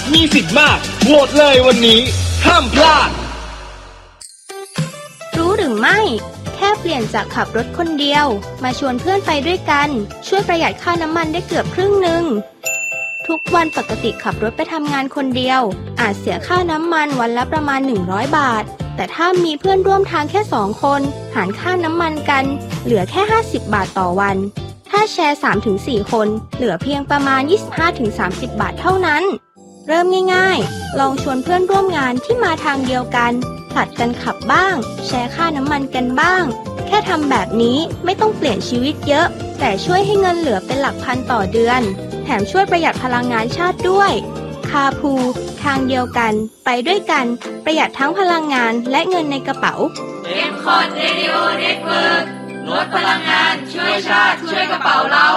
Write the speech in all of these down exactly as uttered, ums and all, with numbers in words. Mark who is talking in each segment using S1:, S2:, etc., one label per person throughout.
S1: มีสิทธิ์มากโหวตเลยวันนี้ห้ามพลาด
S2: รู้หรือไม่แค่เปลี่ยนจากขับรถคนเดียวมาชวนเพื่อนไปด้วยกันช่วยประหยัดค่าน้ำมันได้เกือบครึ่งหนึ่งทุกวันปกติขับรถไปทำงานคนเดียวอาจเสียค่าน้ำมันวันละประมาณหนึ่งร้อยบาทแต่ถ้ามีเพื่อนร่วมทางแค่สองคนหารค่าน้ำมันกันเหลือแค่ห้าสิบบาทต่อวันถ้าแชร์ สามถึงสี่ คนเหลือเพียงประมาณ ยี่สิบห้าถึงสามสิบ บาทเท่านั้นเริ่มง่ายๆลองชวนเพื่อนร่วมงานที่มาทางเดียวกันผลัดกันขับบ้างแชร์ค่าน้ำมันกันบ้างแค่ทำแบบนี้ไม่ต้องเปลี่ยนชีวิตเยอะแต่ช่วยให้เงินเหลือเป็นหลักพันต่อเดือนแถมช่วยประหยัดพลังงานชาติด้วยคาพูทางเดียวกันไปด้วยกันประหยัดทั้งพลังงานและเงินในกระเป๋า
S3: เอ็ม คอท Radio Network ลดพลังงานช่วยชาติช่วยกระเป๋าเรา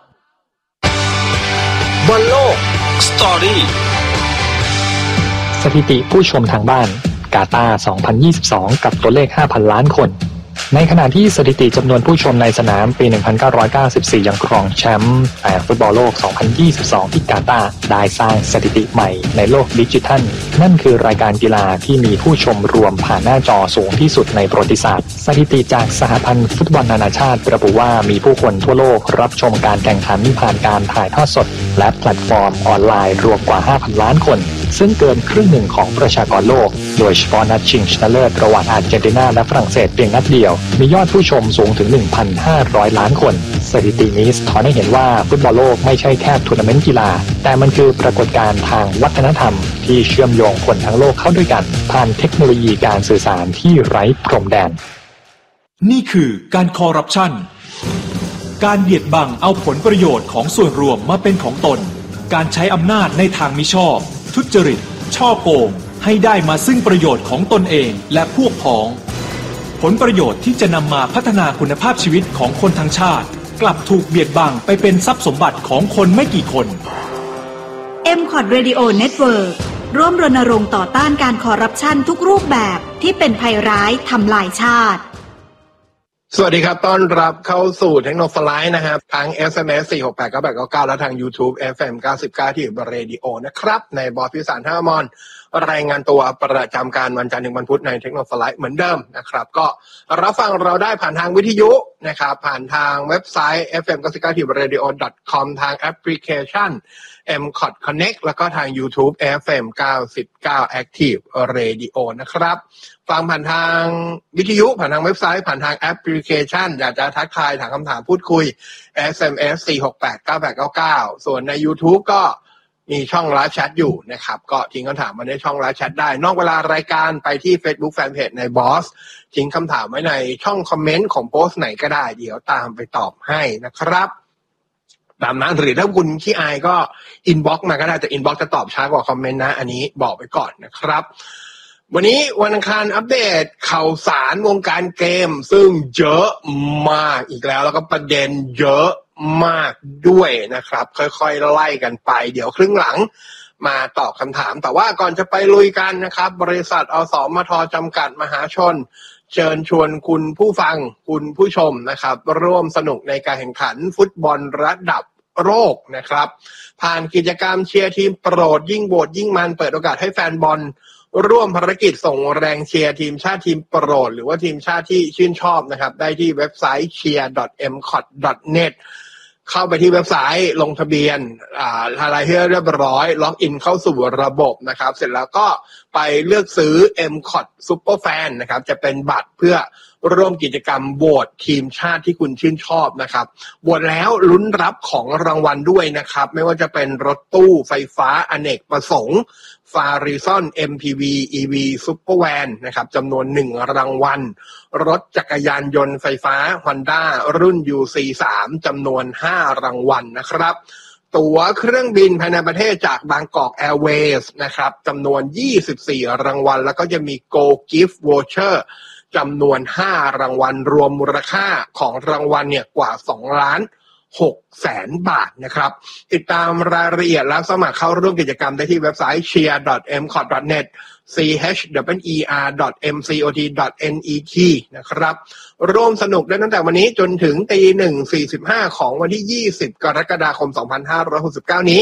S1: บอลโลกสตอรี่
S4: สถิติผู้ชมทางบ้านกาตาร์สองพันยี่สิบสองกับตัวเลข ห้าพัน ล้านคนในขณะที่สถิติจำนวนผู้ชมในสนามปี หนึ่งพันเก้าร้อยเก้าสิบสี่ ยังครองแชมป์แต่ฟุตบอลโลก สองพันยี่สิบสอง ที่กาตาร์ได้สร้างสถิติใหม่ในโลกดิจิทัลนั่นคือรายการกีฬาที่มีผู้ชมรวมผ่านหน้าจอสูงที่สุดในประวัติศาสตร์สถิติจากสหพันธ์ฟุตบอลนานาชาติระบุว่ามีผู้คนทั่วโลกรับชมการแข่งขันผ่านการถ่ายทอดสดและแพลตฟอร์มออนไลน์รวมกว่า ห้าพัน ล้านคนซึ่งเกินครึ่งหนึ่งของประชากรโลกโดยเฉพาะนัดชิงชนะเลิศระหว่างอาร์เจนตินาและฝรั่งเศสเพียงนัดเดียวมียอดผู้ชมสูงถึง หนึ่งพันห้าร้อย ล้านคนสถิตินี้สะท้อนให้เห็นว่าฟุตบอลโลกไม่ใช่แค่ทัวร์นาเมนต์กีฬาแต่มันคือปรากฏการณ์ทางวัฒนธรรมที่เชื่อมโยงคนทั้งโลกเข้าด้วยกันผ่านเทคโนโลยีการสื่อสารที่ไร้พรมแดน
S5: นี่คือการคอร์รัปชันการเบียดบังเอาผลประโยชน์ของส่วนรวมมาเป็นของตนการใช้อำนาจในทางมิชอบทุจริตช่อโกงให้ได้มาซึ่งประโยชน์ของตนเองและพวกพ้องผลประโยชน์ที่จะนำมาพัฒนาคุณภาพชีวิตของคนทั้งชาติกลับถูกเบียดบังไปเป็นทรัพย์สมบัติของคนไม่กี่คน
S6: เอ็ม คอท Radio Network ร่วมรณรงค์ต่อต้านการคอร์รัปชันทุกรูปแบบที่เป็นภัยร้ายทำลายชาติ
S7: สวัสดีครับต้อนรับเข้าสู่เทคโนโลยีนะครับทั้ง เอส เอ็ม เอส สี่ หก แปด เก้า แปด เก้า เก้าและทาง YouTube เอฟ เอ็ม เก้าสิบเก้า ที่เรดิโอนะครับในบอสพิสารท่ามอนรายงานตัวประจำการวันจันทร์ถึงวันพุธในเทคโนโลยีเหมือนเดิมนะครับก็รับฟังเราได้ผ่านทางวิทยุนะครับผ่านทางเว็บไซต์ เอฟ เอ็ม เก้าสิบเก้า ที่เรดิโอ ดอท คอม ทางแอปพลิเคชัน เอ็ม คอท Connect แล้วก็ทาง YouTube เอฟ เอ็ม เก้าสิบเก้า Active Radio นะครับฟังผ่านทางวิทยุผ่านทางเว็บไซต์ผ่านทางแอปพลิเคชันอยากจะทักทายถามคำถามพูดคุย เอส เอ็ม เอส สี่ หก แปด เก้า แปด เก้า เก้าส่วนใน YouTube ก็มีช่องไลฟ์แชทอยู่นะครับก็ทิ้งคำถามมาในช่องไลฟ์แชทได้นอกเวลารายการไปที่ Facebook Fanpage ในบอสทิ้งคำถามไว้ในช่องคอมเมนต์ของโพสต์ไหนก็ได้เดี๋ยวตามไปตอบให้นะครับตามนั้นหรือถ้าคุณขี้อายก็อินบ็อกซ์มาก็ได้แต่อินบ็อกซ์จะตอบช้ากว่าคอมเมนต์นะอันนี้บอกไปก่อนนะครับวันนี้วันอังคารอัปเดตข่าวสารวงการเกมซึ่งเยอะมากอีกแล้วแล้วก็ประเด็นเยอะมากด้วยนะครับค่อยๆไล่กันไปเดี๋ยวครึ่งหลังมาตอบคำถามแต่ว่าก่อนจะไปลุยกันนะครับบริษัทอสมทจำกัดมหาชนเชิญชวนคุณผู้ฟังคุณผู้ชมนะครับร่วมสนุกในการแข่งขันฟุตบอลระดับโลกนะครับผ่านกิจกรรมเชียร์ทีมโปรดยิ่งโหวตยิ่งมันเปิดโอกาสให้แฟนบอลร่วมภารกิจส่งแรงเชียร์ทีมชาติทีมโปรดหรือว่าทีมชาติที่ชื่นชอบนะครับได้ที่เว็บไซต์ เชียร์ ดอท เอ็ม คอท ดอท เน็ต เข้าไปที่เว็บไซต์ลงทะเบียนอ่าอะไรให้เรียบร้อยล็อกอินเข้าสู่ระบบนะครับเสร็จแล้วก็ไปเลือกซื้อ เอ็ม คอท Super Fan นะครับจะเป็นบัตรเพื่อร่วมกิจกรรมโหวตทีมชาติที่คุณชื่นชอบนะครับโหวตแล้วลุ้นรับของรางวัลด้วยนะครับไม่ว่าจะเป็นรถตู้ไฟฟ้าอเนกประสงค์ฟาริซอน เอ็ม พี วี อี วี Super Van นะครับจำนวนหนึ่งรางวัลรถจักรยานยนต์ไฟฟ้า Honda รุ่น ยู ซี สาม จำนวนห้ารางวัลนะครับตั๋วเครื่องบินภายในประเทศจากบางกอกแอร์เวย์สนะครับจำนวนยี่สิบสี่รางวัลแล้วก็จะมี Go Gift Voucher จำนวนห้ารางวัลรวมมูลค่าของรางวัลเนี่ยกว่าสองล้านหกแสนบาทนะครับติดตามรายละเอียดและสมัครเข้าร่วมกิจกรรมได้ที่เว็บไซต์ เชียร์ ดอท เอ็ม คอท ดอท เน็ต ซี เอช ดับเบิลยู อี อาร์ ดอท เอ็ม ซี โอ ที ดอท เอ็น อี ที นะครับร่วมสนุกได้ตั้งแต่วันนี้จนถึงตีหนึ่งสี่สิบห้าของวันที่ยี่สิบกรกฎาคมสองพันห้าร้อยหกสิบเก้านี้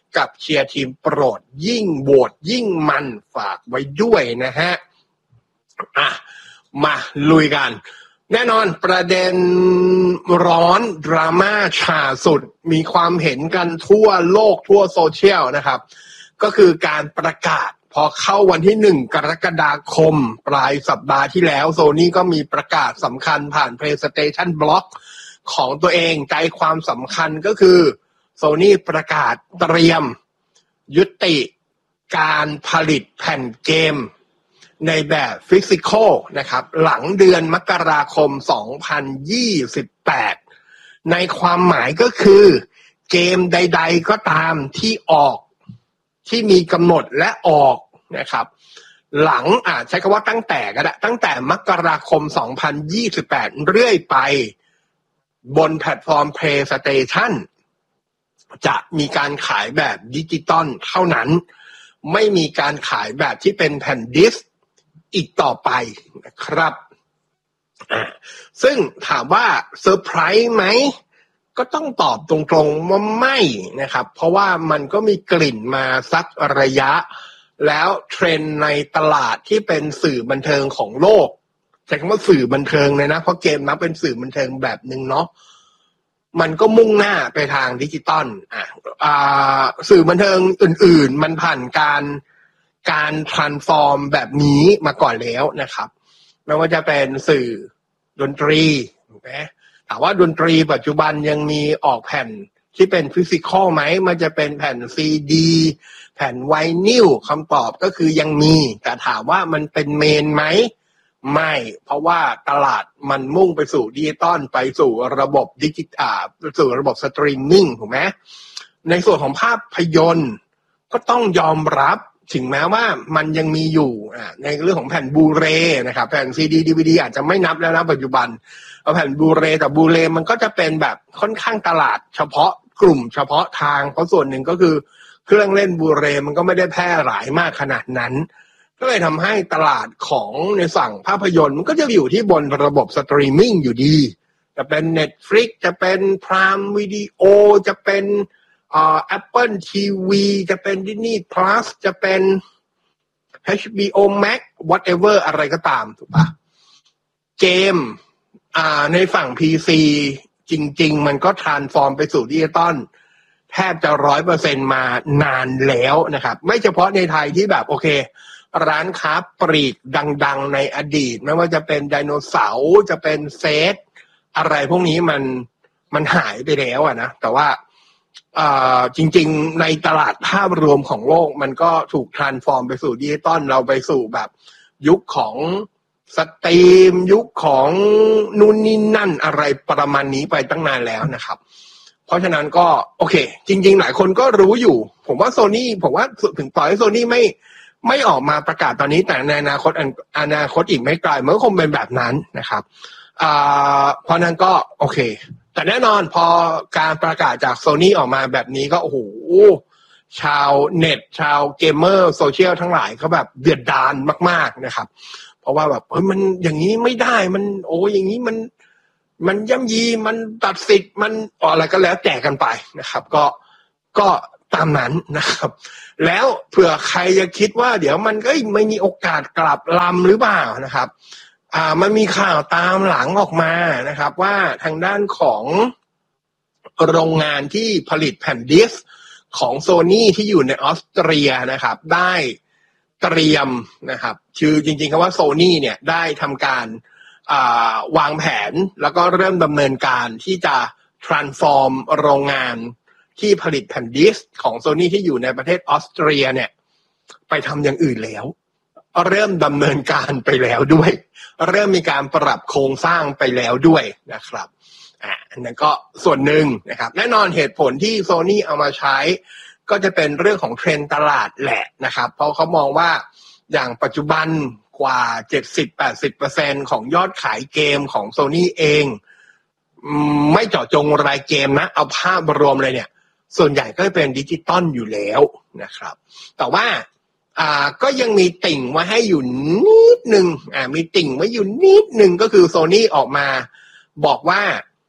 S7: กับเชียร์ทีมโปรดยิ่งโหวตยิ่งมันฝากไว้ด้วยนะฮะอ่ะมาลุยกันแน่นอนประเด็นร้อนดราม่าฉาสุดมีความเห็นกันทั่วโลกทั่วโซเชียลนะครับก็คือการประกาศพอเข้าวันที่หนึ่งกรกฎาคมปลายสัปดาห์ที่แล้วโซนี่ก็มีประกาศสำคัญผ่าน PlayStation Blog ของตัวเองใจความสำคัญก็คือโซนี่ประกาศเตรียมยุติการผลิตแผ่นเกมในแบบฟิสิกอลนะครับหลังเดือนมกราคมสองพันยี่สิบแปดในความหมายก็คือเกมใดๆก็ตามที่ออกที่มีกำหนดและออกนะครับหลังอ่าใช้คำว่าตั้งแต่ก็ได้ตั้งแต่มกราคมสองพันยี่สิบแปดเรื่อยไปบนแพลตฟอร์ม PlayStation จะมีการขายแบบดิจิตอลเท่านั้นไม่มีการขายแบบที่เป็นแผ่นดิสก์อีกต่อไปนะครับซึ่งถามว่าเซอร์ไพรส์ไหมก็ต้องตอบตรงๆว่าไม่นะครับเพราะว่ามันก็มีกลิ่นมาสักระยะแล้วเทรนด์ในตลาดที่เป็นสื่อบันเทิงของโลกใช้คำว่าสื่อบันเทิงเลยนะเพราะเกมนับเป็นสื่อบันเทิงแบบนึงเนาะมันก็มุ่งหน้าไปทางดิจิตอลอ่ะอ่าสื่อบันเทิงอื่นๆมันผ่านการการ transform แบบนี้มาก่อนแล้วนะครับไม่ว่าจะเป็นสื่อดนตรีถูกไหมถามว่าดนตรีปัจจุบันยังมีออกแผ่นที่เป็นฟิสิกอลไหมมันจะเป็นแผ่นซีดีแผ่นไวนิลคำตอบก็คือยังมีแต่ถามว่ามันเป็นเมนไหมไม่เพราะว่าตลาดมันมุ่งไปสู่ดิจิตอลไปสู่ระบบดิจิอ่าสู่ระบบสตรีมมิ่งถูกไหมในส่วนของภาพยนตร์ก็ต้องยอมรับถึงแม้ว่ามันยังมีอยู่ในเรื่องของแผ่นบูเรนะครับแผ่นซีดีดีวีดีอาจจะไม่นับแล้วนะปัจจุบันเอาแผ่นบูเรแต่บูเรมันก็จะเป็นแบบค่อนข้างตลาดเฉพาะกลุ่มเฉพาะทางเพราะส่วนหนึ่งก็คือเครื่องเล่นบูเรมันก็ไม่ได้แพร่หลายมากขนาดนั้นก็เลยทำให้ตลาดของในฝั่งภาพยนตร์มันก็จะอยู่ที่บนระบบสตรีมมิ่งอยู่ดีจะเป็น Netflix จะเป็น Prime Video จะเป็นอ่า Apple ที วี จะเป็น Disney Plus จะเป็น เอช บี โอ Max whatever อะไรก็ตามถูกปะเกมอ่าในฝั่ง พี ซี จริงๆมันก็ transform ไปสู่ดิจิตอลแทบจะ ร้อยเปอร์เซ็นต์ มานานแล้วนะครับไม่เฉพาะในไทยที่แบบโอเคร้านค้าปลีกดังๆในอดีตไม่ว่าจะเป็นไดโนเสาร์จะเป็นเซตอะไรพวกนี้มันมันหายไปแล้วอะนะแต่ว่าอ่าจริงๆในตลาดภาพรวมของโลกมันก็ถูก transform ไปสู่ดิจิตอลเราไปสู่แบบยุคของสตรีมยุคของนู่นนี่นั่นอะไรประมาณนี้ไปตั้งนานแล้วนะครับเพราะฉะนั้นก็โอเคจริงๆหลายคนก็รู้อยู่ผมว่าโซนี่ผมว่าถึงต่อให้โซนี่ไม่ไม่ออกมาประกาศตอนนี้แต่ในอนาคตอนาคตอีกไม่ไกลมันก็คงเป็นแบบนั้นนะครับอ่าเพราะนั้นก็โอเคแต่แน่นอนพอการประกาศจากโซนี่ออกมาแบบนี้ก็โอ้โหชาวเน็ตชาวเกมเมอร์โซเชียลทั้งหลายเขาแบบเดือดดาลมากๆนะครับเพราะว่าแบบเฮ้ยมันอย่างนี้ไม่ได้มันโอ้อย่างนี้มันมันย่ำยีมันตัดสิทธิ์มันอะไรก็แล้วแต่กันไปนะครับก็ก็ตามนั้นนะครับแล้วเผื่อใครจะคิดว่าเดี๋ยวมันก็ไม่มีโอกาสกลับลำหรือเปล่านะครับอ่ามันมีข่าวตามหลังออกมานะครับว่าทางด้านของโรงงานที่ผลิตแผ่นดิสก์ของโซนี่ที่อยู่ในออสเตรียนะครับได้เตรียมนะครับคือจริงๆคำว่าโซนี่เนี่ยได้ทำการอ่าวางแผนแล้วก็เริ่มดำเนินการที่จะ transform โรงงานที่ผลิตแผ่นดิสก์ของโซนี่ที่อยู่ในประเทศออสเตรียเนี่ยไปทำอย่างอื่นแล้วเริ่มดำเนินการไปแล้วด้วยเริ่มมีการปรับโครงสร้างไปแล้วด้วยนะครับอ่าอันนั้นก็ส่วนหนึ่งนะครับแน่นอนเหตุผลที่โซนี่เอามาใช้ก็จะเป็นเรื่องของเทรนด์ตลาดแหละนะครับเพราะเขามองว่าอย่างปัจจุบันกว่า เจ็ดสิบถึงแปดสิบเปอร์เซ็นต์ ของยอดขายเกมของโซนี่เองไม่เจาะจงรายเกมนะเอาภาพรวมเลยเนี่ยส่วนใหญ่ก็เป็นดิจิตอลอยู่แล้วนะครับแต่ว่าอ่าก็ยังมีติ่งไว้ให้อยู่นิดนึงอ่ามีติ่งไว้อยู่นิดนึงก็คือโซนี่ออกมาบอกว่า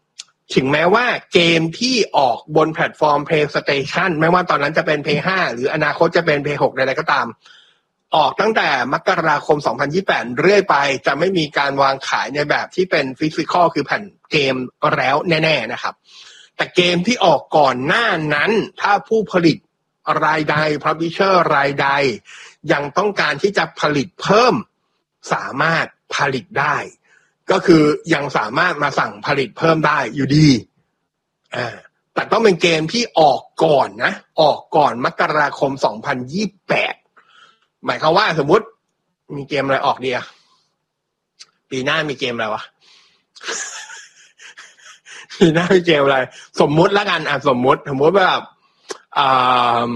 S7: ถึงแม้ว่าเกมที่ออกบนแพลตฟอร์ม PlayStation ไม่ว่าตอนนั้นจะเป็น พี เอส ไฟว์ หรืออนาคตจะเป็น พี เอส ซิกซ์ ใดๆก็ตามออกตั้งแต่มกราคมสองพันยี่สิบแปดเรื่อยไปจะไม่มีการวางขายในแบบที่เป็นฟิสิคอลคือแผ่นเกมแล้วแน่ๆนะครับแต่เกมที่ออกก่อนหน้านั้นถ้าผู้ผลิตรายใด Publisher รายใดยังต้องการที่จะผลิตเพิ่มสามารถผลิตได้ก็คือยังสามารถมาสั่งผลิตเพิ่มได้อยู่ดีอ่าแต่ต้องเป็นเกมที่ออกก่อนนะออกก่อนมกราคมสองพันยี่สิบแปดหมายความว่าสมมุติมีเกมอะไรออกดีอะปีหน้ามีเกมอะไรวะ ปีหน้ามีเกมอะไรสมมุติแล้วกันอ่ะสมมุติสมมุติแบบอ่า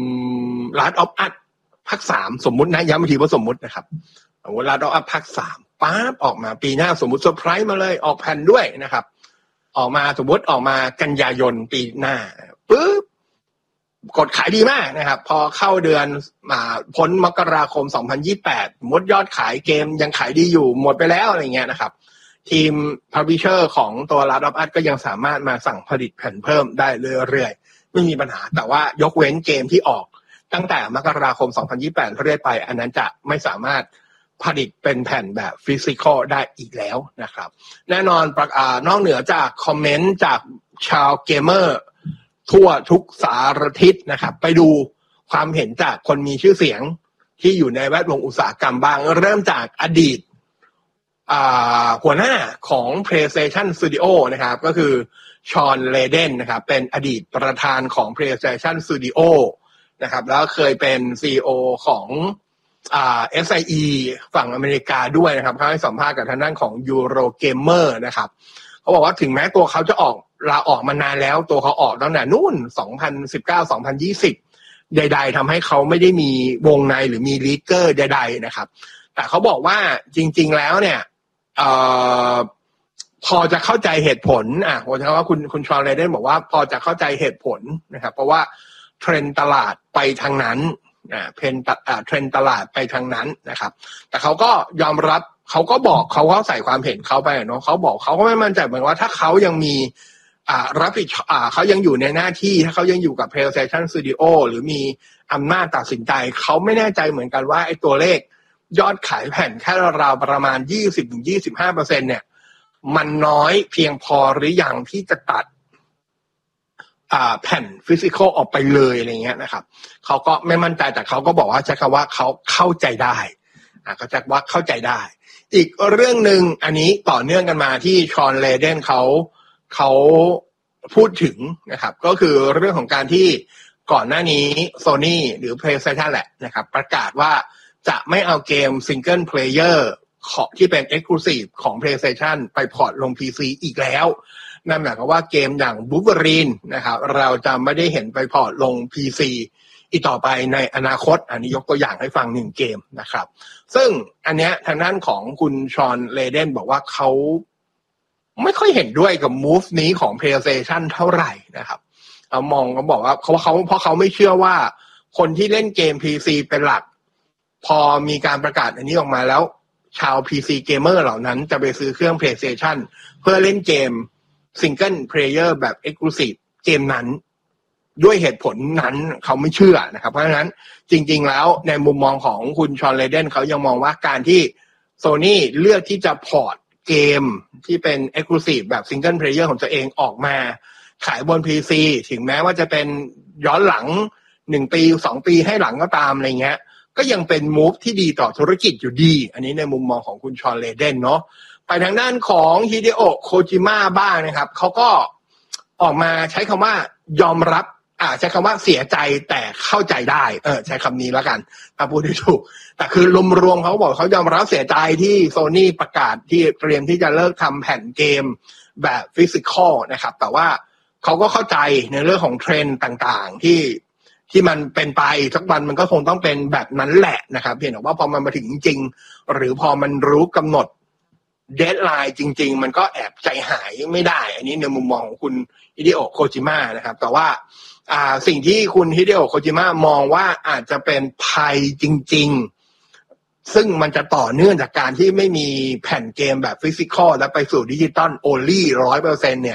S7: Last of Us ภาคสามสมมุตินะย้ำอีกทีว่าสมมุตินะครับสมมุติ Last of Us ภาคสามปั๊บออกมาปีหน้าสมมุติเซอร์ไพรส์มาเลยออกแผ่นด้วยนะครับออกมาสมมุติออกมากันยายนปีหน้าปึ๊บกดขายดีมากนะครับพอเข้าเดือนมาพ้นมกราคมสองพันยี่สิบแปดสมมติยอดขายเกมยังขายดีอยู่หมดไปแล้วอะไรเงี้ยนะครับทีม Publisher ของตัว Last of Us ก็ยังสามารถมาสั่งผลิตแผ่นเพิ่มได้เรื่อยๆไม่มีปัญหาแต่ว่ายกเว้นเกมที่ออกตั้งแต่มกราคมสองพันยี่สิบแปดเรื่อยไปอันนั้นจะไม่สามารถผลิตเป็นแผ่นแบบฟิสิคอลได้อีกแล้วนะครับแน่นอนนอกเหนือจากคอมเมนต์จากชาวเกมเมอร์ทั่วทุกสารทิศนะครับไปดูความเห็นจากคนมีชื่อเสียงที่อยู่ในแวดวงอุตสาหกรรมบ้างเริ่มจากอดีตหัวหน้าของ PlayStation Studio นะครับก็คือชอนเลเดนนะครับเป็นอดีตประธานของ PlayStation Studio นะครับแล้วเคยเป็น ซี อี โอ ของอ่า เอส ไอ อี ฝั่งอเมริกาด้วยนะครับเขาให้สัมภาษณ์กับทางด้านของ Eurogamer นะครับเขาบอกว่าถึงแม้ตัวเขาจะออกลาออกมานานแล้วตัวเขาออกตั้งแต่นู่นสองพันสิบเก้า สองพันยี่สิบใดๆทำให้เขาไม่ได้มีวงในหรือมีลีกเกอร์ใดๆนะครับแต่เขาบอกว่าจริงๆแล้วเนี่ยเอ่อพอจะเข้าใจเหตุผลอ่ะผมจะว่าคุณคุณชอนเลเดนบอกว่าพอจะเข้าใจเหตุผลนะครับเพราะว่าเทรนด์ตลาดไปทางนั้นอ่าเทรนด์อ่าเทรนด์ตลาดไปทางนั้นนะครับแต่เขาก็ยอมรับเขาก็บอกเขาก็ใส่ความเห็นเขาไปเนาะเขาบอกเขาก็ไม่มั่นใจเหมือนว่าถ้าเขายังมีอ่ารับผิดอ่าเขายังอยู่ในหน้าที่ถ้าเขายังอยู่กับ PlayStation Studio หรือมีอำนาจตัดสินใจเขาไม่แน่ใจเหมือนกันว่าไอ้ตัวเลขยอดขายแผ่นแค่ราวๆประมาณ ยี่สิบถึงยี่สิบห้าเปอร์เซ็นต์ เนี่ยมันน้อยเพียงพอหรือยังที่จะตัดอ่าแผ่นฟิสิคอลออกไปเลยอะไรเงี้ยนะครับเขาก็ไม่มั่นใจแต่เขาก็บอกว่าใช้คำว่าเขาเข้าใจได้อ่าเขาจะว่าเข้าใจได้อีกเรื่องนึงอันนี้ต่อเนื่องกันมาที่ชอนเลเดนเขาเขาพูดถึงนะครับก็คือเรื่องของการที่ก่อนหน้านี้ Sony หรือ PlayStation แหละนะครับประกาศว่าจะไม่เอาเกม Single Player ของที่เป็น Exclusive ของ PlayStation ไปพอร์ตลง พี ซี อีกแล้วนั่นหมายความว่าเกมอย่าง Wolverine นะครับเราจะไม่ได้เห็นไปพอร์ตลง พี ซี อีกต่อไปในอนาคตอันนี้ยกตัวอย่างให้ฟังหนึ่งเกมนะครับซึ่งอันเนี้ยทางด้านของคุณชอนเลเดนบอกว่าเขาไม่ค่อยเห็นด้วยกับ move นี้ของ PlayStation เท่าไหร่นะครับเอามองเขาบอกว่าเขาเขาเพราะเขาไม่เชื่อว่าคนที่เล่นเกม พี ซี เป็นหลักพอมีการประกาศอันนี้ออกมาแล้วชาว พี ซี เกมเมอร์เหล่านั้นจะไปซื้อเครื่อง PlayStation เพื่อเล่นเกม Single Player แบบ Exclusive เกมนั้นด้วยเหตุผลนั้นเขาไม่เชื่อนะครับเพราะฉะนั้นจริงๆแล้วในมุมมองของคุณชอนเลเดนเขายังมองว่าการที่ Sony เลือกที่จะพอร์ตเกมที่เป็น Exclusive แบบ Single Player ของตัวเองออกมาขายบน พี ซี ถึงแม้ว่าจะเป็นย้อนหลังหนึ่งปีสองปีให้หลังก็ตามอะไรเงี้ยก็ยังเป็น move ที่ดีต่อธุรกิจอยู่ดีอันนี้ในมุมมองของคุณชอนเลเดนเนาะไปทางด้านของฮิเดโอะโคจิมะบ้างนะครับเขาก็ออกมาใช้คำว่ายอมรับอ่าใช้คำว่าเสียใจแต่เข้าใจได้เออใช้คำนี้แล้วกันถ้าพูดได้ถูกแต่คือรวมๆเขาบอกเขายอมรับเสียใจที่ Sony ประกาศที่เตรียมที่จะเลิกทำแผ่นเกมแบบฟิสิคอลนะครับแต่ว่าเขาก็เข้าใจในเรื่องของเทรนด์ต่างๆที่ที่มันเป็นไปสักวันมันก็คงต้องเป็นแบบนั้นแหละนะครับเพียงแต่ว่าพอมันมาถึงจริงๆหรือพอมันรู้กำหนดเดดไลน์จริงๆมันก็แอบใจหายไม่ได้อันนี้ในมุมมองของคุณฮิเดโอะโคจิมะนะครับแต่ว่าอ่าสิ่งที่คุณฮิเดโอะโคจิมะมองว่าอาจจะเป็นภัยจริงๆซึ่งมันจะต่อเนื่องจากการที่ไม่มีแผ่นเกมแบบฟิสิคอลแล้วไปสู่ดิจิตอลโอลี่ ร้อยเปอร์เซ็นต์ เนี่ย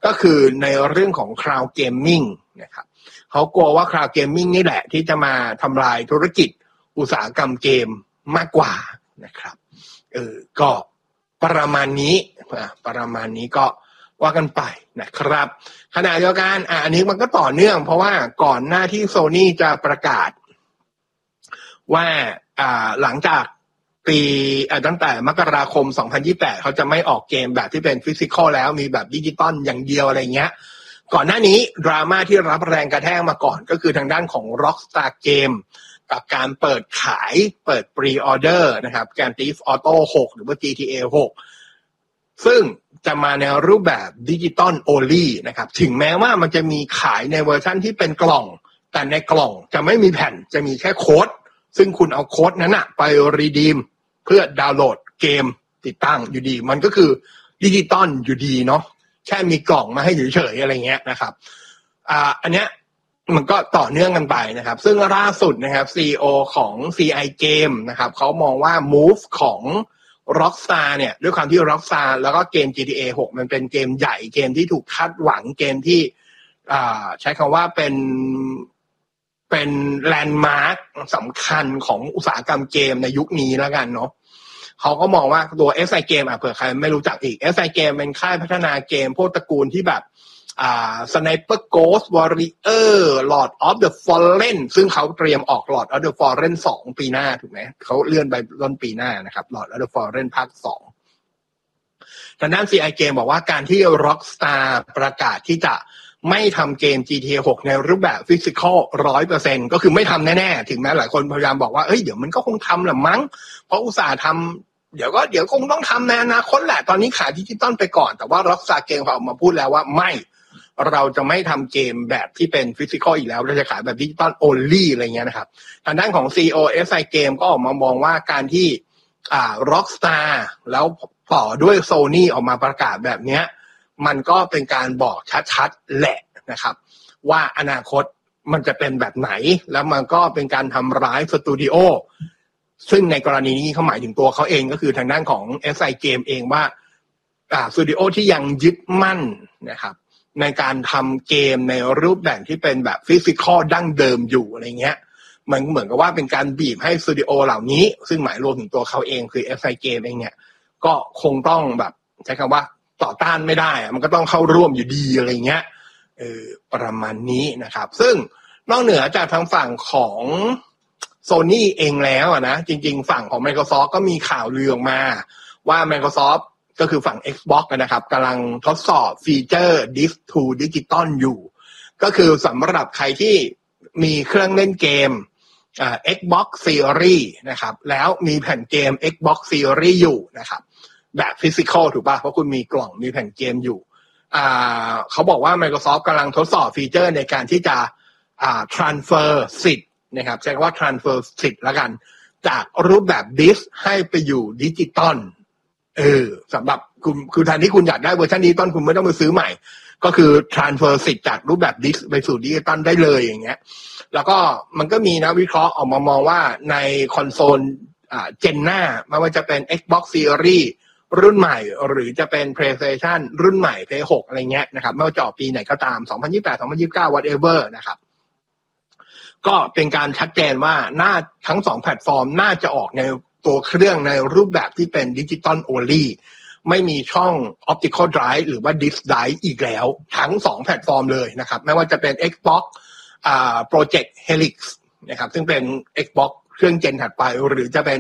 S7: ก็คือในเรื่องของ Cloud Gaming นะครับเขากลัวว่า Cloud Gaming นี่แหละที่จะมาทำลายธุรกิจอุตสาหกรรมเกมมากกว่านะครับเออก็ประมาณนี้ประมาณนี้ก็ว่ากันไปนะครับขณะเดียวกันอ่ะอันนี้มันก็ต่อเนื่องเพราะว่าก่อนหน้าที่ Sony จะประกาศว่าอ่าหลังจากปีอ่ะตั้งแต่มกราคมสองพันยี่สิบแปดเขาจะไม่ออกเกมแบบที่เป็นฟิสิกอลแล้วมีแบบดิจิตอลอย่างเดียวอะไรเงี้ยก่อนหน้านี้ดราม่าที่รับแรงกระแทกมาก่อนก็คือทางด้านของ Rockstar Game กับการเปิดขายเปิดพรีออเดอร์นะครับ Grand Theft Auto หกหรือว่า จี ที เอ หกซึ่งจะมาในรูปแบบดิจิตอลโอลี่นะครับถึงแม้ว่ามันจะมีขายในเวอร์ชันที่เป็นกล่องแต่ในกล่องจะไม่มีแผ่นจะมีแค่โค้ดซึ่งคุณเอาโค้ดนั้นอะไปรีดีมเพื่อดาวน์โหลดเกมติดตั้งอยู่ดีมันก็คือดิจิตอลอยู่ดีเนาะแค่มีกล่องมาให้เฉยๆอะไรเงี้ยนะครับอ่าอันเนี้ยมันก็ต่อเนื่องกันไปนะครับซึ่งล่าสุดนะครับ ซี อี โอ ของ ซี ไอ Game นะครับเขามองว่า move ของ Rockstar เนี่ยด้วยความที่ Rockstar แล้วก็เกม จี ที เอ หกมันเป็นเกมใหญ่เกมที่ถูกคาดหวังเกมที่อ่าใช้คำว่าเป็นเป็นแลนด์มาร์คสำคัญของอุตสาหกรรมเกมในยุคนี้แล้วกันเนาะเขาก็มองว่าตัว เอส ไอ Game อ่ะเผื่อใครไม่รู้จักอีก เอส ไอ Game เป็นค่ายพัฒนาเกมพวกตระกูลที่แบบอ่า Sniper Ghost Warrior Lord of the Fallen ซึ่งเขาเตรียมออก Lord of the Fallen สองปีหน้าถูกไหมเขาเลื่อนไปต้นปีหน้านะครับ Lord of the Fallen ภาคสองทางด้าน ซี ไอ Game บอกว่าการที่ Rockstar ประกาศที่จะไม่ทำเกม จี ที เอ หกในรูปแบบฟิสิกอล หนึ่งร้อยเปอร์เซ็นต์ ก็คือไม่ทำแน่ๆถึงแม้หลายคนพยายามบอกว่าเอ้ยเดี๋ยวมันก็คงทำแหละมั้งเพราะอุตสาห์ทำเดี๋ยวก็เดี๋ยวคงต้องทำในอนาคตแหละตอนนี้ขายดิจิตอลไปก่อนแต่ว่า Rockstar Game เขาออกมาพูดแล้วว่าไม่เราจะไม่ทำเกมแบบที่เป็นฟิสิกอลอีกแล้วเราจะขายแบบดิจิตอล only อะไรเงี้ยนะครับทางด้านของ ซี อี โอ เอส ไอ Game ก็ออกมามองว่าการที่อ่า Rockstar แล้วต่อด้วย Sony ออกมาประกาศแบบเนี้ยมันก็เป็นการบอกชัดๆแหละนะครับว่าอนาคตมันจะเป็นแบบไหนแล้วมันก็เป็นการทำร้ายสตูดิโอซึ่งในกรณีนี้เขาหมายถึงตัวเขาเองก็คือทางด้านของ เอส ไอ Game เองว่าอ่าสตูดิโอที่ยังยึดมั่นนะครับในการทำเกมในรูปแบบที่เป็นแบบฟิสิกอลดั้งเดิมอยู่อะไรเงี้ยมันเหมือนกับว่าเป็นการบีบให้สตูดิโอเหล่านี้ซึ่งหมายรวมถึงตัวเขาเองคือ เอส ไอ Game เองเนี่ยก็คงต้องแบบใช้คำว่าต่อต้านไม่ได้มันก็ต้องเข้าร่วมอยู่ดีอะไรเงี้ยเออประมาณนี้นะครับซึ่งนอกเหนือจากทางฝั่งของ Sony เองแล้วนะจริงๆฝั่งของ Microsoft ก็มีข่าวลือออกมาว่า Microsoft ก็คือฝั่ง Xbox นะครับกำลังทดสอบฟีเจอร์ Disc to Digital อยู่ก็คือสำหรับใครที่มีเครื่องเล่นเกมอ่า Xbox Series นะครับแล้วมีแผ่นเกม Xbox Series อยู่นะครับแบบฟิสิกอลถูกป่ะเพราะคุณมีกล่องมีแผ่นเกมอยู่อ่าเขาบอกว่า Microsoft กำลังทดสอบฟีเจอร์ในการที่จะอ่า transfer สิทธิ์นะครับใช้คำว่า transfer สิทธิ์แล้วกันจากรูปแบบดิสให้ไปอยู่ดิจิตอลเออสำหรับคุณคือแทนที่คุณอยากได้เวอร์ชันดิจิตอลคุณไม่ต้องไปซื้อใหม่ก็คือ transfer สิทธิ์จากรูปแบบดิสไปสู่ดิจิตอลได้เลยอย่างเงี้ยแล้วก็มันก็มีนักวิเคราะห์ออกมามองว่าในคอนโซลอ่าเจนหน้าไม่ว่าจะเป็น Xbox Seriesรุ่นใหม่หรือจะเป็น PlayStation รุ่นใหม่ พี เอส หก อะไรเงี้ยนะครับไม่ว่าจะออกปีไหนก็ตามสองพันยี่สิบแปด สองพันยี่สิบเก้า whatever นะครับก็เป็นการชัดเจนว่าน่าทั้งสองแพลตฟอร์มน่าจะออกในตัวเครื่องในรูปแบบที่เป็นดิจิตอล only ไม่มีช่อง optical drive หรือว่า disk drive อีกแล้วทั้งสองแพลตฟอร์มเลยนะครับไม่ว่าจะเป็น Xbox อ่า Project Helix นะครับซึ่งเป็น Xbox เครื่องเจนถัดไปหรือจะเป็น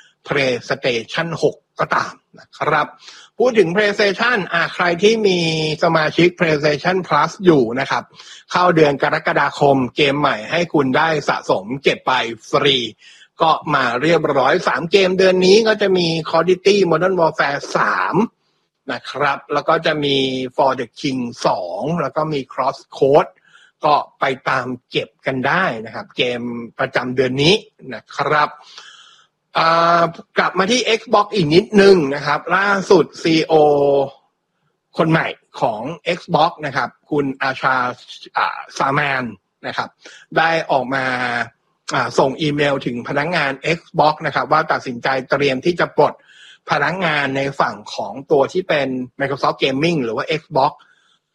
S7: PlayStation หกก็ตามนะครับพูดถึง PlayStation อ่ะใครที่มีสมาชิก PlayStation Plus อยู่นะครับเข้าเดือนกรกฎาคมเกมใหม่ให้คุณได้สะสมเก็บไปฟรีก็มาเรียบร้อยสามเกมเดือนนี้ก็จะมี Call of Duty Modern Warfare สามนะครับแล้วก็จะมี For the King สองแล้วก็มี Crosscode ก็ไปตามเก็บกันได้นะครับเกมประจำเดือนนี้นะครับกลับมาที่ Xbox อีกนิดนึงนะครับล่าสุด ซี อี โอ คนใหม่ของ Xbox นะครับคุณอาชาซามานนะครับได้ออกมาส่งอีเมลถึงพนักงาน Xbox นะครับว่าตัดสินใจเตรียมที่จะปลดพนักงานในฝั่งของตัวที่เป็น Microsoft Gaming หรือว่า Xbox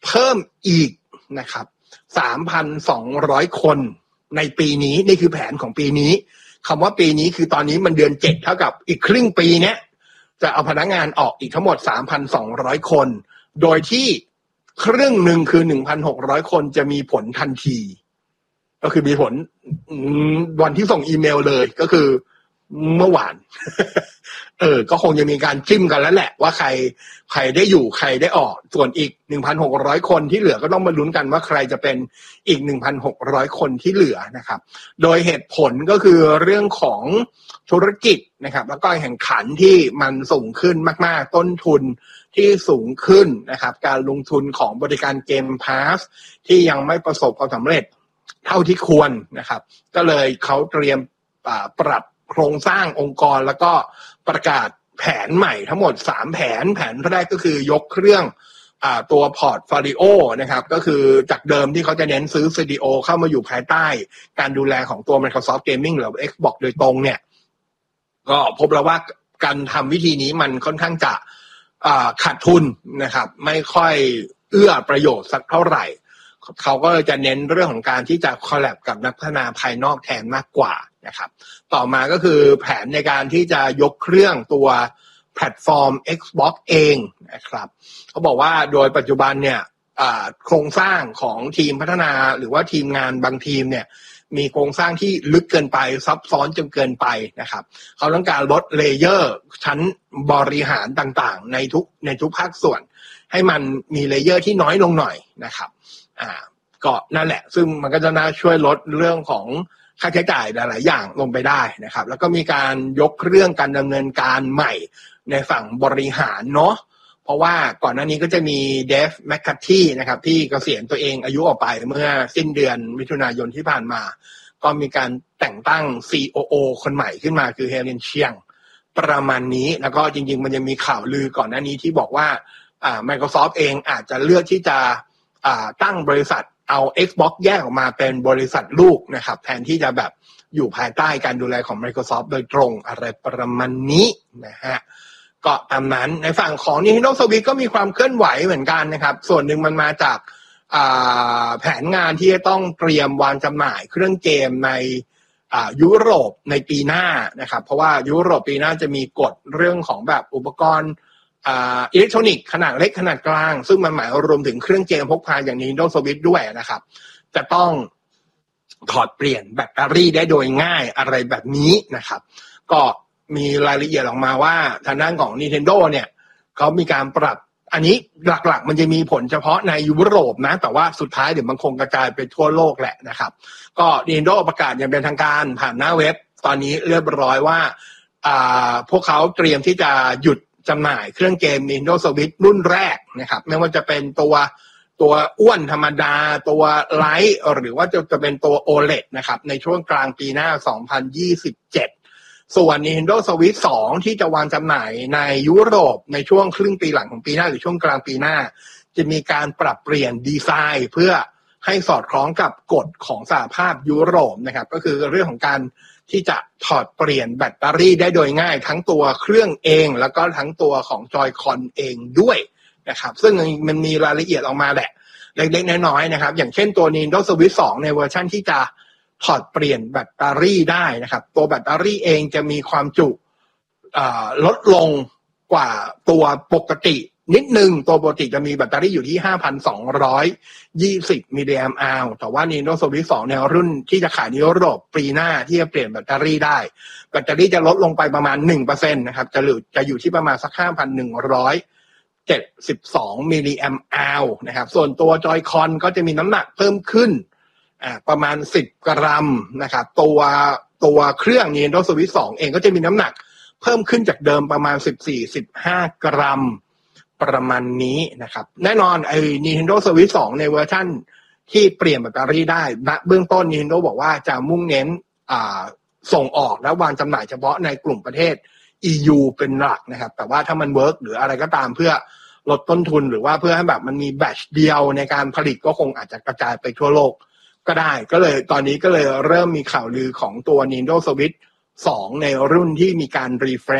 S7: เพิ่มอีกนะครับ สามพันสองร้อย คนในปีนี้นี่คือแผนของปีนี้คำว่าปีนี้คือตอนนี้มันเดือนเจ็ดเท่ากับอีกครึ่งปีเนี้ยจะเอาพนักงานออกอีกทั้งหมด สามพันสองร้อย คนโดยที่ครึ่งหนึ่งคือ หนึ่งพันหกร้อย คนจะมีผลทันทีก็คือมีผลวันที่ส่งอีเมลเลยก็คือเมื่อวาน เออก็คงจะมีการจิ้มกันแล้วแหละว่าใครใครได้อยู่ใครได้ออกส่วนอีก หนึ่งพันหกร้อย คนที่เหลือก็ต้องมาลุ้นกันว่าใครจะเป็นอีก หนึ่งพันหกร้อย คนที่เหลือนะครับโดยเหตุผลก็คือเรื่องของธุรกิจนะครับแล้วก็แข่งขันที่มันสูงขึ้นมากๆต้นทุนที่สูงขึ้นนะครับการลงทุนของบริการเกมพาสที่ยังไม่ประสบความสำเร็จเท่าที่ควรนะครับก็เลยเขาเตรียมปรับโครงสร้างองค์กรแล้วก็ประกาศแผนใหม่ทั้งหมดสามแผนแผนแรกก็คือยกเครื่องอ่าตัวพอร์ตโฟลิโอนะครับก็คือจากเดิมที่เขาจะเน้นซื้อสตูดิโอเข้ามาอยู่ภายใต้การดูแลของตัว Microsoft Gaming หรือ Xbox โดยตรงเนี่ยก็พบแล้วว่าการทำวิธีนี้มันค่อนข้างจะอ่าขาดทุนนะครับไม่ค่อยเอื้อประโยชน์สักเท่าไหร่เขาก็จะเน้นเรื่องของการที่จะคอลแลบกับนักพัฒนาภายนอกแทนมากกว่านะครับต่อมาก็คือแผนในการที่จะยกเครื่องตัวแพลตฟอร์ม Xbox เองนะครับเขาบอกว่าโดยปัจจุบันเนี่ยโครงสร้างของทีมพัฒนาหรือว่าทีมงานบางทีมเนี่ยมีโครงสร้างที่ลึกเกินไปซับซ้อนจนเกินไปนะครับเขาต้องการลดเลเยอร์ชั้นบริหารต่างๆในทุกในทุกภาคส่วนให้มันมีเลเยอร์ที่น้อยลงหน่อยนะครับอ่าก็นั่นแหละซึ่งมันก็จะน่าช่วยลดเรื่องของค่าใช้จ่ายหลายๆอย่างลงไปได้นะครับแล้วก็มีการยกเรื่องการดำเนินการใหม่ในฝั่งบริหารเนาะเพราะว่าก่อนหน้านี้ก็จะมีเดฟแมคคัตที่นะครับที่เกษียณตัวเองอายุออกไปเมื่อสิ้นเดือนมิถุนายนที่ผ่านมาก็มีการแต่งตั้ง ซี โอ โอ คนใหม่ขึ้นมาคือเฮเลนเชียงประมาณนี้แล้วก็จริงๆมันยังมีข่าวลือก่อนหน้านี้ที่บอกว่าอ่า Microsoft เองอาจจะเลือกที่จะอ่าตั้งบริษัทเอา Xbox แยกออกมาเป็นบริษัทลูกนะครับแทนที่จะแบบอยู่ภายใต้การดูแลของ Microsoft โดยตรงอะไรประมาณนี้นะฮะก็ตามนั้นในฝั่งของ Nintendo Switch ก็มีความเคลื่อนไหวเหมือนกันนะครับส่วนหนึ่งมันมาจากอ่าแผนงานที่จะต้องเตรียมวางจำหน่ายเครื่องเกมในอ่ายุโรปในปีหน้านะครับเพราะว่ายุโรปปีหน้าจะมีกฎเรื่องของแบบอุปกรณ์อ่าอิเล็กทรอนิกส์ขนาดเล็กขนาดกลางซึ่งมันหมายรวมถึงเครื่องเกมพกพาอย่าง Nintendo Switch ด้วยนะครับจะต้องถอดเปลี่ยนแบตเตอรี่ได้โดยง่ายอะไรแบบนี้นะครับก็มีรายละเอียดออกมาว่าทางด้านของ Nintendo เนี่ยเขามีการปรับอันนี้หลักๆมันจะมีผลเฉพาะในยุโรปนะแต่ว่าสุดท้ายเดี๋ยวมันคงกระจายไปทั่วโลกแหละนะครับก็ Nintendo ประกาศอย่างเป็นทางการผ่านหน้าเว็บตอนนี้เรียบร้อยว่าอ่าพวกเขาเตรียมที่จะหยุดจำหน่ายเครื่องเกม Nintendo Switch รุ่นแรกนะครับไม่ว่าจะเป็นตัวตัวอ้วนธรรมดาตัวไลท์หรือว่าจะจะเป็นตัว โอ แอล อี ดี นะครับในช่วงกลางปีหน้าสองพันยี่สิบเจ็ดส่วน Nintendo Switch สองที่จะวางจำหน่ายในยุโรปในช่วงครึ่งปีหลังของปีหน้าหรือช่วงกลางปีหน้าจะมีการปรับเปลี่ยนดีไซน์เพื่อให้สอดคล้องกับกฎของสหภาพยุโรปนะครับก็คือเรื่องของการที่จะถอดเปลี่ยนแบตเตอรี่ได้โดยง่ายทั้งตัวเครื่องเองแล้วก็ทั้งตัวของจอยคอนเองด้วยนะครับซึ่งมันมีรายละเอียดออกมาแหละเล็กๆน้อยๆนะครับอย่างเช่นตัว Nintendo Switch สองในเวอร์ชันที่จะถอดเปลี่ยนแบตเตอรี่ได้นะครับตัวแบตเตอรี่เองจะมีความจุลดลงกว่าตัวปกตินิดนึงตัวปกติจะมีแบตเตอรี่อยู่ที่ ห้าพันสองร้อยยี่สิบ มิลลิแอมป์อาวแต่ว่า Nintendo Switch สองในรุ่นที่จะขายในยุโรปปีหน้าที่จะเปลี่ยนแบตเตอรี่ได้แบตเตอรี่จะลดลงไปประมาณ หนึ่งเปอร์เซ็นต์ นะครับจะเหลือจะอยู่ที่ประมาณสัก ห้าพันหนึ่งร้อยเจ็ดสิบสอง มิลลิแอมป์อาวนะครับส่วนตัวจอยคอนก็จะมีน้ำหนักเพิ่มขึ้นอ่าประมาณสิบกรัมนะครับตัวตัวเครื่อง Nintendo Switch สองเองก็จะมีน้ำหนักเพิ่มขึ้นจากเดิมประมาณสิบสี่ สิบห้ากรัมประมาณนี้นะครับแน่นอนไอ้ Nintendo Switch สองในเวอร์ชันที่เปลี่ยนแบตเตอรี่ได้ณเบื้องต้น Nintendo บอกว่าจะมุ่งเน้นอ่าส่งออกและวางจำหน่ายเฉพาะในกลุ่มประเทศ อี ยู เป็นหลักนะครับแต่ว่าถ้ามันเวิร์กหรืออะไรก็ตามเพื่อลดต้นทุนหรือว่าเพื่อให้แบบมันมีแบตเดียวในการผลิตก็คงอาจจะกระจายไปทั่วโลกก็ได้ก็เลยตอนนี้ก็เลยเริ่มมีข่าวลือของตัว Nintendo Switch สองในรุ่นที่มีการ refresh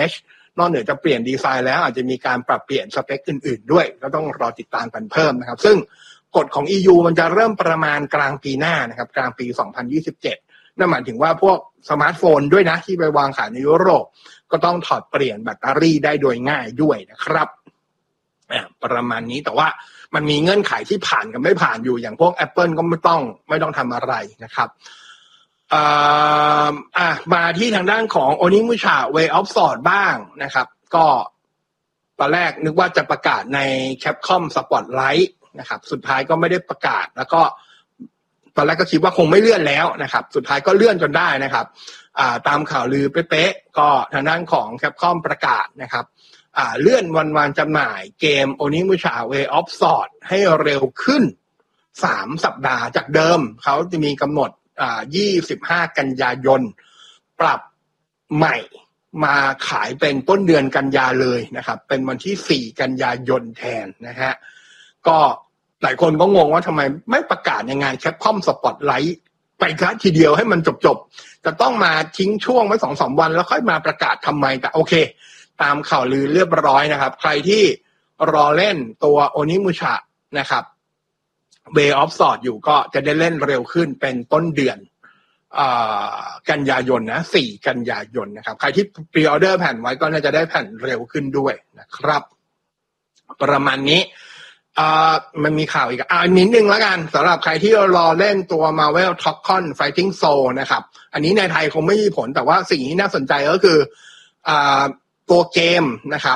S7: นอกเหนือจะเปลี่ยนดีไซน์แล้วอาจจะมีการปรับเปลี่ยนสเปคอื่นๆด้วยก็ต้องรอติดตามกันเพิ่มนะครับซึ่งกฎของ อี ยู มันจะเริ่มประมาณกลางปีหน้านะครับกลางปีสองพันยี่สิบเจ็ดนั่นหมายถึงว่าพวกสมาร์ทโฟนด้วยนะที่ไปวางขายในยุโรปก็ต้องถอดเปลี่ยนแบตเตอรี่ได้โดยง่ายด้วยนะครับประมาณนี้แต่ว่ามันมีเงื่อนไขที่ผ่านกับไม่ผ่านอยู่อย่างพวก Apple ก็ไม่ต้องไม่ต้องทำอะไรนะครับอ่าอ่ะมาที่ทางด้านของ Onimusha Way of Sword บ้างนะครับก็ตอนแรกนึกว่าจะประกาศใน Capcom Spotlight นะครับสุดท้ายก็ไม่ได้ประกาศแล้วก็ตอนแรกก็คิดว่าคงไม่เลื่อนแล้วนะครับสุดท้ายก็เลื่อนจนได้นะครับอ่าตามข่าวลือเป๊ะๆก็ทางด้านของ Capcom ประกาศนะครับอ่าเลื่อนวันวางจำหน่ายเกม Onimusha Way of Sword ให้เร็วขึ้นสามสัปดาห์จากเดิมเขาจะมีกำหนดอ่ายี่สิบห้ากันยายนปรับใหม่มาขายเป็นต้นเดือนกันยาเลยนะครับเป็นวันที่สี่กันยายนแทนนะฮะก็หลายคนก็งงว่าทำไมไม่ประกาศในงาน Capcom Spotlight ไปคัดทีเดียวให้มันจบๆจะต้องมาทิ้งช่วงไว้ สองสาม วันแล้วค่อยมาประกาศทำไมแต่โอเคตามข่าวลือเรียบร้อยนะครับใครที่รอเล่นตัว Onimusha นะครับ Way of Sword อยู่ก็จะได้เล่นเร็วขึ้นเป็นต้นเดือนอ่ากันยายนนะสี่กันยายนนะครับใครที่พรีออเดอร์แผ่นไว้ก็น่าจะได้แผ่นเร็วขึ้นด้วยนะครับประมาณนี้อ่ามันมีข่าวอีกอ่านิดนึงแล้วกันสำหรับใครที่รอเล่นตัว Marvel Capcom Fighting Soul นะครับอันนี้ในไทยคงไม่มีผลแต่ว่าสิ่งที่น่าสนใจก็คืออ่าตัวเกมนะครับ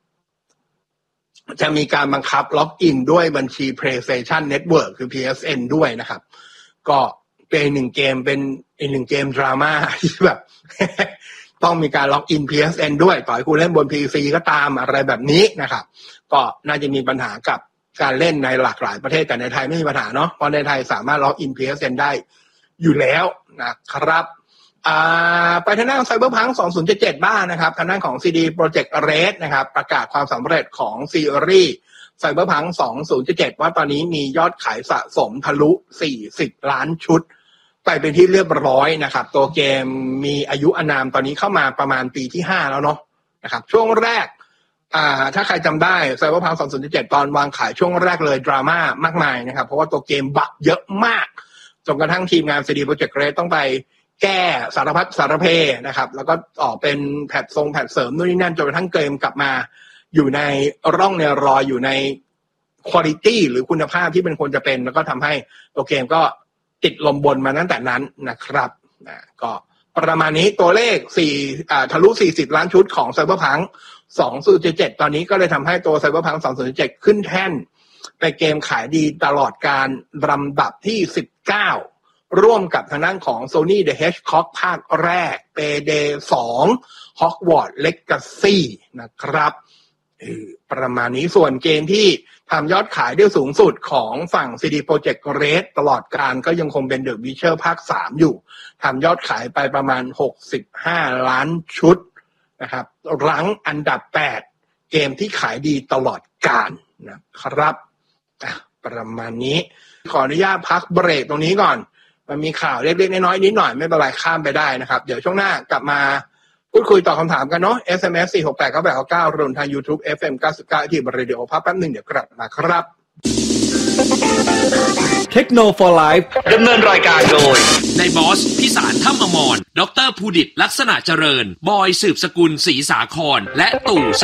S7: จะมีการบังคับล็อกอินด้วยบัญชี PlayStation Network คือ พี เอส เอ็น ด้วยนะครับก็เป็นหนึ่งเกมเป็นอีกหนึ่งเกมดราม่าที่แบบ ต้องมีการล็อกอิน พี เอส เอ็น ด้วยต่อให้คุณเล่นบน พี ซี ก็ตามอะไรแบบนี้นะครับก็น่าจะมีปัญหากับการเล่นในหลากหลายประเทศแต่ในไทยไม่มีปัญหาเนาะเพราะในไทยสามารถล็อกอิน พี เอส เอ็น ได้อยู่แล้วนะครับอ่าไปทางด้าน Cyberpunk สองพันเจ็ดสิบเจ็ดบ้างนะครับทางด้านของ ซี ดี Projekt Red นะครับประกาศความสำเร็จของซีรีส์ Cyberpunk สองพันเจ็ดสิบเจ็ดว่าตอนนี้มียอดขายสะสมทะลุสี่สิบล้านชุดไปเป็นที่เรียบร้อยนะครับตัวเกมมีอายุอานามตอนนี้เข้ามาประมาณปีที่ห้าแล้วเนาะนะครับช่วงแรกอ่าถ้าใครจำได้ Cyberpunk สองพันเจ็ดสิบเจ็ดตอนวางขายช่วงแรกเลยดราม่ามากมายนะครับเพราะว่าตัวเกมบั๊กเยอะมากจนกระทั่งทีมงาน ซี ดี Projekt Red ต้องไปแก้สารพัดสารเพนะครับแล้วก็ออกเป็นแพททรงแพทเสริมนู่นนี่นั่นจนกระทั่งเกมกลับมาอยู่ในร่องในรอยอยู่ในคุณภาพหรือคุณภาพที่เป็นควรจะเป็นแล้วก็ทำให้ตัวเกมก็ติดลมบนมาตั้งแต่นั้นนะครับนะก็ประมาณนี้ตัวเลขสี่อ่าทะลุสี่สิบล้านชุดของ Cyberpunk สองพันเจ็ดสิบเจ็ดตอนนี้ก็เลยทำให้ตัว Cyberpunk สองพันเจ็ดสิบเจ็ดขึ้นแท่นเป็นเกมขายดีตลอดการลำดับที่สิบเก้าร่วมกับทางด้านของ Sony the Hedgehog ภาคแรก Payday สอง Hogwarts Legacy นะครับประมาณนี้ส่วนเกมที่ทำยอดขายได้สูงสุดของฝั่ง ซี ดี Projekt Red ตลอดการก็ยังคงเป็น The Witcher ภาคสามอยู่ทำยอดขายไปประมาณหกสิบห้าล้านชุดนะครับรั้งอันดับแปดเกมที่ขายดีตลอดกาลนะครับประมาณนี้ขออนุญาตพักเบรกตรงนี้ก่อนมันมีข่าวเล็กๆน้อยๆนิดหน่อยไม่เป็นไรข้ามไปได้นะครับเดี๋ยวช่วงหน้ากลับมาพูดคุยตอบคำถามกันเนาะ เอส เอ็ม เอส สี่ หก แปด เก้า แปด เก้า รวมทาง YouTube เอฟ เอ็ม เก้าสิบเก้า ที่บริเดีโอพักแป๊บหนึ่งเดี๋ยวกลับมาครับ
S1: Techno for Life ดำเนินรายการโดย
S8: ในบอสพิสารถ้ำอมรดรภูดิตลักษณะเจริญบอยสืบสกุลศรีสาครและตู่ส